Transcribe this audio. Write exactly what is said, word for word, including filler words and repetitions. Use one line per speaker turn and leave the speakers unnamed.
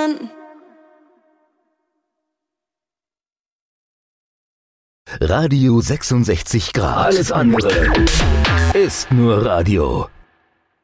verstanden.
Radio sechsundsechzig Grad. Alles andere ist nur Radio.